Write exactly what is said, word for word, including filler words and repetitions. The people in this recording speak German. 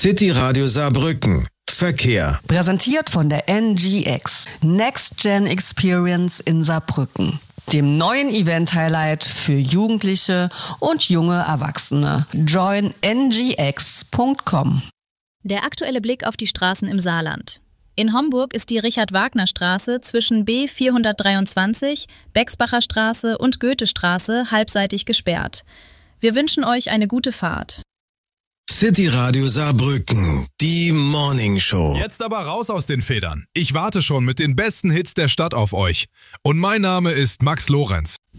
City Radio Saarbrücken. Verkehr. Präsentiert von der N G X. Next Gen Experience in Saarbrücken. Dem neuen Event-Highlight für Jugendliche und junge Erwachsene. join n g x punkt com. Der aktuelle Blick auf die Straßen im Saarland. In Homburg ist die Richard-Wagner-Straße zwischen B vierhundertdreiundzwanzig, Bexbacher Straße und Goethestraße halbseitig gesperrt. Wir wünschen euch eine gute Fahrt. City Radio Saarbrücken, die Morning Show. Jetzt aber raus aus den Federn. Ich warte schon mit den besten Hits der Stadt auf euch. Und mein Name ist Max Lorenz.